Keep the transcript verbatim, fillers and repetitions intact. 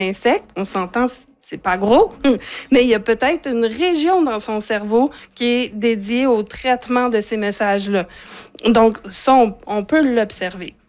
insecte, on s'entend, c'est pas gros, mais il y a peut-être une région dans son cerveau qui est dédiée au traitement de ces messages-là. Donc, ça, on, on peut l'observer.